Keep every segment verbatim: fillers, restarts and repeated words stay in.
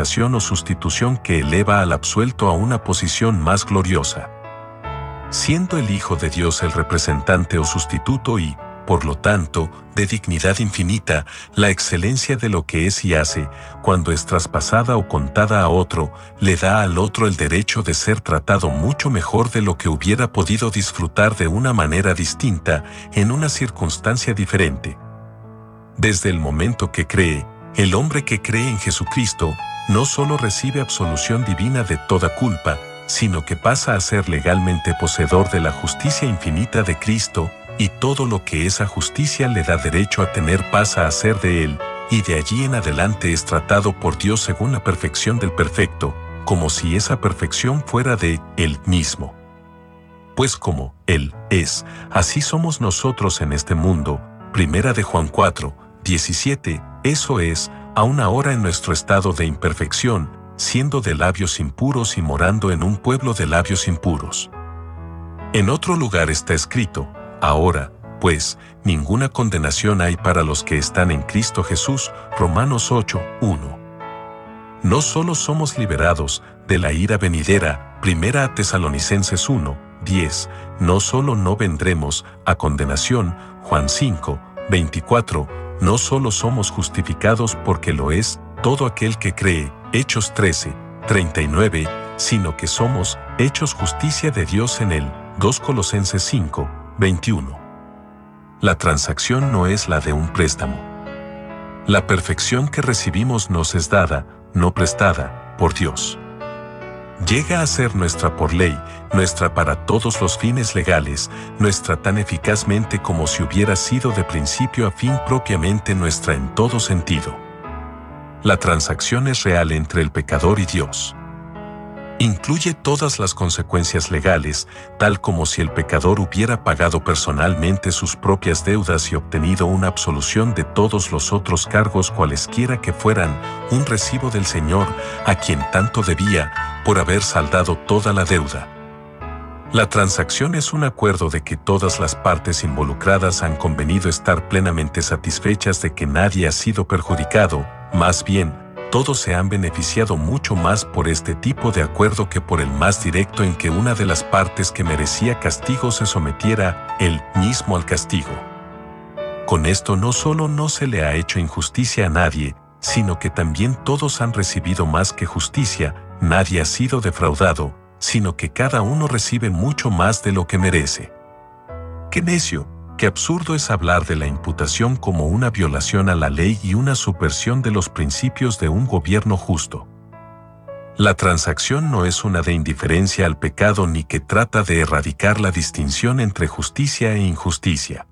representación o sustitución que eleva al absuelto a una posición más gloriosa. Siendo el Hijo de Dios el representante o sustituto y, por lo tanto, de dignidad infinita, la excelencia de lo que es y hace, cuando es traspasada o contada a otro, le da al otro el derecho de ser tratado mucho mejor de lo que hubiera podido disfrutar de una manera distinta, en una circunstancia diferente. Desde el momento que cree, el hombre que cree en Jesucristo, no solo recibe absolución divina de toda culpa, sino que pasa a ser legalmente poseedor de la justicia infinita de Cristo, y todo lo que esa justicia le da derecho a tener pasa a ser de Él, y de allí en adelante es tratado por Dios según la perfección del perfecto, como si esa perfección fuera de Él mismo. Pues como Él es, así somos nosotros en este mundo. Primera de Juan cuatro, diecisiete, eso es, aún ahora en nuestro estado de imperfección, siendo de labios impuros y morando en un pueblo de labios impuros. En otro lugar está escrito, ahora, pues, ninguna condenación hay para los que están en Cristo Jesús, Romanos ocho, uno. No solo somos liberados de la ira venidera, Primera a Tesalonicenses uno, diez, no solo no vendremos a condenación, Juan cinco, veinticuatro, no solo somos justificados porque lo es todo aquel que cree, Hechos trece, treinta y nueve, sino que somos hechos justicia de Dios en él, dos Colosenses cinco, veintiuno. La transacción no es la de un préstamo. La perfección que recibimos nos es dada, no prestada, por Dios. Llega a ser nuestra por ley, nuestra para todos los fines legales, nuestra tan eficazmente como si hubiera sido de principio a fin propiamente nuestra en todo sentido. La transacción es real entre el pecador y Dios. Incluye todas las consecuencias legales, tal como si el pecador hubiera pagado personalmente sus propias deudas y obtenido una absolución de todos los otros cargos cualesquiera que fueran, un recibo del Señor, a quien tanto debía, por haber saldado toda la deuda. La transacción es un acuerdo de que todas las partes involucradas han convenido estar plenamente satisfechas de que nadie ha sido perjudicado, más bien, todos se han beneficiado mucho más por este tipo de acuerdo que por el más directo en que una de las partes que merecía castigo se sometiera él mismo al castigo. Con esto no solo no se le ha hecho injusticia a nadie, sino que también todos han recibido más que justicia, nadie ha sido defraudado, sino que cada uno recibe mucho más de lo que merece. ¡Qué necio! Qué absurdo es hablar de la imputación como una violación a la ley y una subversión de los principios de un gobierno justo. La transacción no es una de indiferencia al pecado ni que trata de erradicar la distinción entre justicia e injusticia.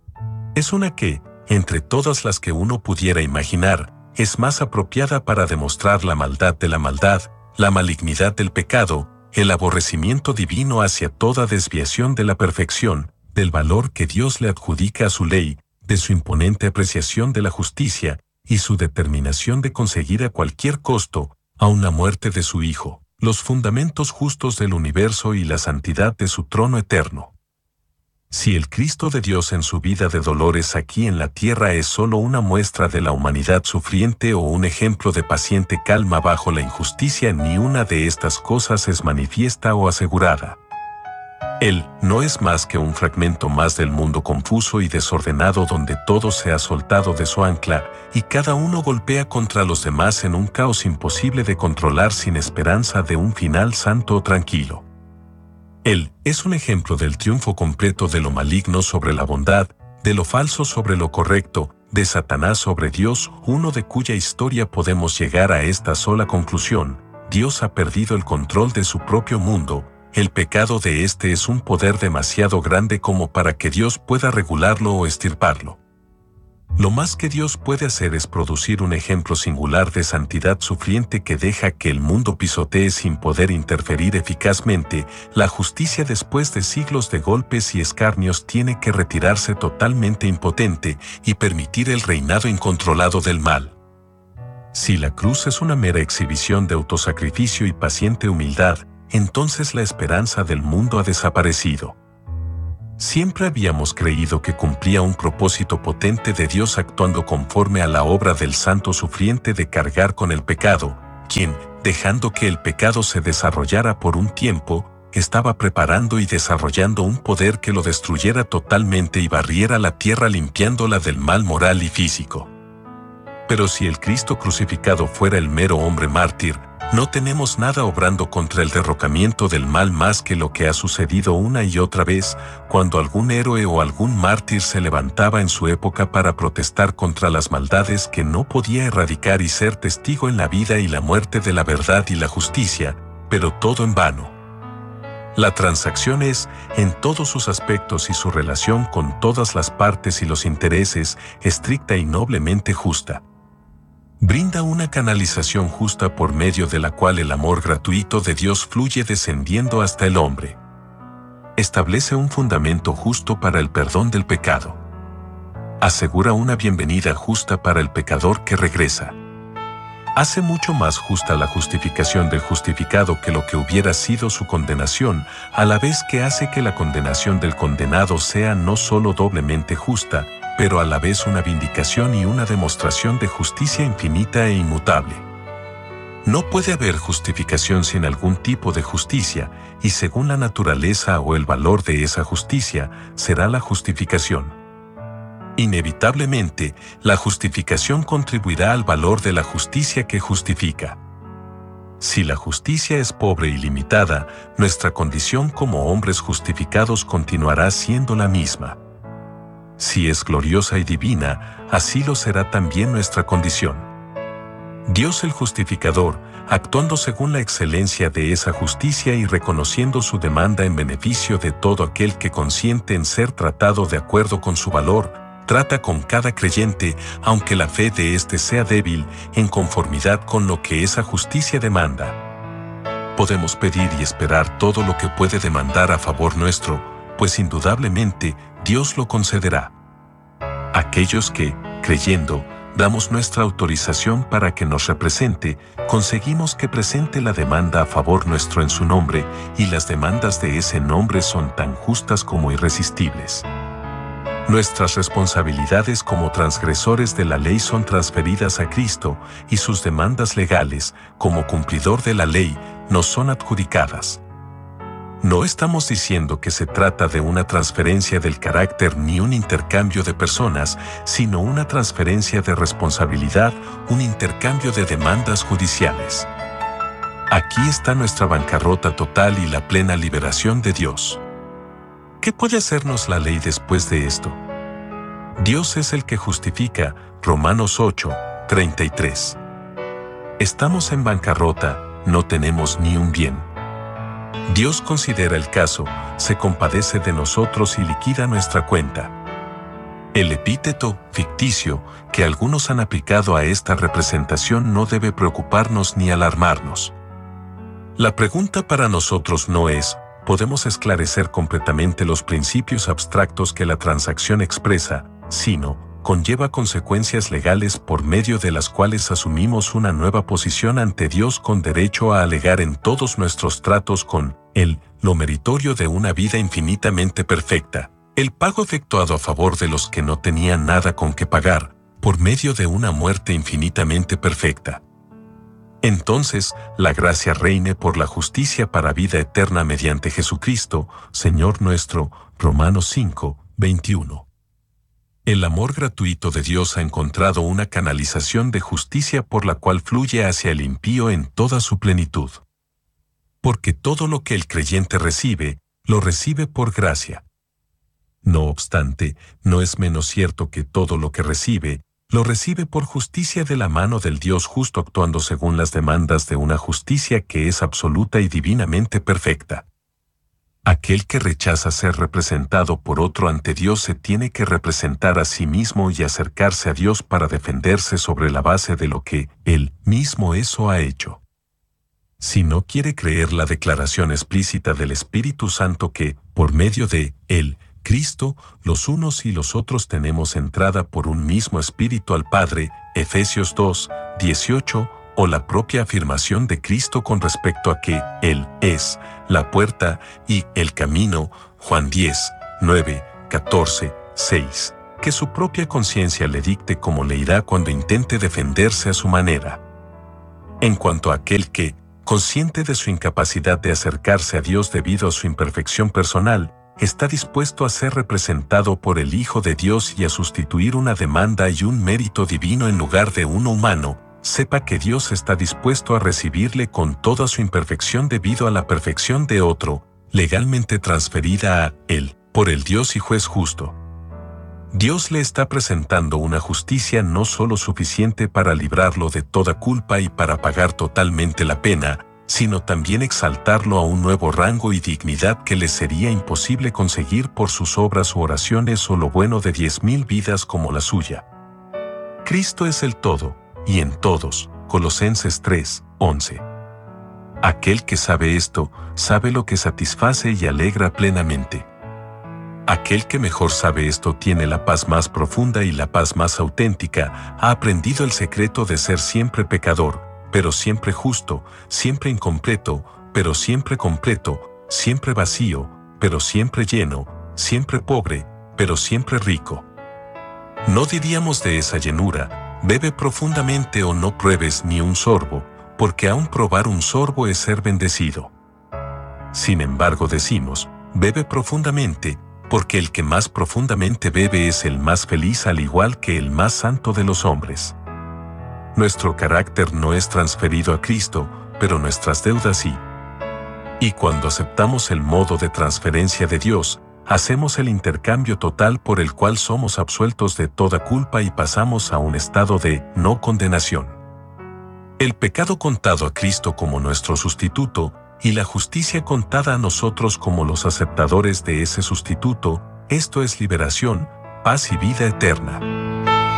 Es una que, entre todas las que uno pudiera imaginar, es más apropiada para demostrar la maldad de la maldad, la malignidad del pecado, el aborrecimiento divino hacia toda desviación de la perfección, del valor que Dios le adjudica a su ley, de su imponente apreciación de la justicia, y su determinación de conseguir a cualquier costo, aun la muerte de su Hijo, los fundamentos justos del universo y la santidad de su trono eterno. Si el Cristo de Dios en su vida de dolores aquí en la tierra es solo una muestra de la humanidad sufriente o un ejemplo de paciente calma bajo la injusticia, ni una de estas cosas es manifiesta o asegurada. Él no es más que un fragmento más del mundo confuso y desordenado donde todo se ha soltado de su ancla y cada uno golpea contra los demás en un caos imposible de controlar sin esperanza de un final santo o tranquilo. Él es un ejemplo del triunfo completo de lo maligno sobre la bondad, de lo falso sobre lo correcto, de Satanás sobre Dios, uno de cuya historia podemos llegar a esta sola conclusión: Dios ha perdido el control de su propio mundo. El pecado de éste es un poder demasiado grande como para que Dios pueda regularlo o extirparlo. Lo más que Dios puede hacer es producir un ejemplo singular de santidad sufriente que deja que el mundo pisotee sin poder interferir eficazmente. La justicia, después de siglos de golpes y escarnios, tiene que retirarse totalmente impotente y permitir el reinado incontrolado del mal. Si la cruz es una mera exhibición de autosacrificio y paciente humildad, entonces la esperanza del mundo ha desaparecido. Siempre habíamos creído que cumplía un propósito potente de Dios actuando conforme a la obra del santo sufriente de cargar con el pecado, quien, dejando que el pecado se desarrollara por un tiempo, estaba preparando y desarrollando un poder que lo destruyera totalmente y barriera la tierra limpiándola del mal moral y físico. Pero si el Cristo crucificado fuera el mero hombre mártir, no tenemos nada obrando contra el derrocamiento del mal más que lo que ha sucedido una y otra vez, cuando algún héroe o algún mártir se levantaba en su época para protestar contra las maldades que no podía erradicar y ser testigo en la vida y la muerte de la verdad y la justicia, pero todo en vano. La transacción es, en todos sus aspectos y su relación con todas las partes y los intereses, estricta y noblemente justa. Brinda una canalización justa por medio de la cual el amor gratuito de Dios fluye descendiendo hasta el hombre. Establece un fundamento justo para el perdón del pecado. Asegura una bienvenida justa para el pecador que regresa. Hace mucho más justa la justificación del justificado que lo que hubiera sido su condenación, a la vez que hace que la condenación del condenado sea no solo doblemente justa, pero a la vez una vindicación y una demostración de justicia infinita e inmutable. No puede haber justificación sin algún tipo de justicia, y según la naturaleza o el valor de esa justicia, será la justificación. Inevitablemente, la justificación contribuirá al valor de la justicia que justifica. Si la justicia es pobre y limitada, nuestra condición como hombres justificados continuará siendo la misma. Si es gloriosa y divina, así lo será también nuestra condición. Dios el justificador, actuando según la excelencia de esa justicia y reconociendo su demanda en beneficio de todo aquel que consiente en ser tratado de acuerdo con su valor, trata con cada creyente, aunque la fe de éste sea débil, en conformidad con lo que esa justicia demanda. Podemos pedir y esperar todo lo que puede demandar a favor nuestro, pues indudablemente Dios lo concederá. Aquellos que, creyendo, damos nuestra autorización para que nos represente, conseguimos que presente la demanda a favor nuestro en su nombre, y las demandas de ese nombre son tan justas como irresistibles. Nuestras responsabilidades como transgresores de la ley son transferidas a Cristo, y sus demandas legales, como cumplidor de la ley, nos son adjudicadas. No estamos diciendo que se trata de una transferencia del carácter ni un intercambio de personas, sino una transferencia de responsabilidad, un intercambio de demandas judiciales. Aquí está nuestra bancarrota total y la plena liberación de Dios. ¿Qué puede hacernos la ley después de esto? Dios es el que justifica, Romanos ocho, treinta y tres. Estamos en bancarrota, no tenemos ni un bien. Dios considera el caso, se compadece de nosotros y liquida nuestra cuenta. El epíteto ficticio que algunos han aplicado a esta representación no debe preocuparnos ni alarmarnos. La pregunta para nosotros no es, ¿podemos esclarecer completamente los principios abstractos que la transacción expresa?, sino, conlleva consecuencias legales por medio de las cuales asumimos una nueva posición ante Dios con derecho a alegar en todos nuestros tratos con Él lo meritorio de una vida infinitamente perfecta, el pago efectuado a favor de los que no tenían nada con que pagar, por medio de una muerte infinitamente perfecta. Entonces, la gracia reine por la justicia para vida eterna mediante Jesucristo, Señor nuestro, Romanos cinco, veintiuno. El amor gratuito de Dios ha encontrado una canalización de justicia por la cual fluye hacia el impío en toda su plenitud. Porque todo lo que el creyente recibe, lo recibe por gracia. No obstante, no es menos cierto que todo lo que recibe, lo recibe por justicia de la mano del Dios justo actuando según las demandas de una justicia que es absoluta y divinamente perfecta. Aquel que rechaza ser representado por otro ante Dios se tiene que representar a sí mismo y acercarse a Dios para defenderse sobre la base de lo que Él mismo eso ha hecho. Si no quiere creer la declaración explícita del Espíritu Santo que, por medio de Él, Cristo, los unos y los otros tenemos entrada por un mismo Espíritu al Padre, Efesios dos, dieciocho, o la propia afirmación de Cristo con respecto a que Él es la puerta y el camino, Juan diez, nueve, catorce, seis, que su propia conciencia le dicte cómo le irá cuando intente defenderse a su manera. En cuanto a aquel que, consciente de su incapacidad de acercarse a Dios debido a su imperfección personal, está dispuesto a ser representado por el Hijo de Dios y a sustituir una demanda y un mérito divino en lugar de uno humano, sepa que Dios está dispuesto a recibirle con toda su imperfección debido a la perfección de otro, legalmente transferida a Él, por el Dios y juez justo. Dios le está presentando una justicia no solo suficiente para librarlo de toda culpa y para pagar totalmente la pena, sino también exaltarlo a un nuevo rango y dignidad que le sería imposible conseguir por sus obras u oraciones o lo bueno de diez mil vidas como la suya. Cristo es el todo, y en todos, Colosenses tres, once. Aquel que sabe esto, sabe lo que satisface y alegra plenamente. Aquel que mejor sabe esto tiene la paz más profunda y la paz más auténtica, ha aprendido el secreto de ser siempre pecador, pero siempre justo, siempre incompleto, pero siempre completo, siempre vacío, pero siempre lleno, siempre pobre, pero siempre rico. No diríamos de esa llenura, bebe profundamente o no pruebes ni un sorbo, porque aún probar un sorbo es ser bendecido. Sin embargo decimos, bebe profundamente, porque el que más profundamente bebe es el más feliz al igual que el más santo de los hombres. Nuestro carácter no es transferido a Cristo, pero nuestras deudas sí. Y cuando aceptamos el modo de transferencia de Dios, hacemos el intercambio total por el cual somos absueltos de toda culpa y pasamos a un estado de no condenación. El pecado contado a Cristo como nuestro sustituto, y la justicia contada a nosotros como los aceptadores de ese sustituto, esto es liberación, paz y vida eterna.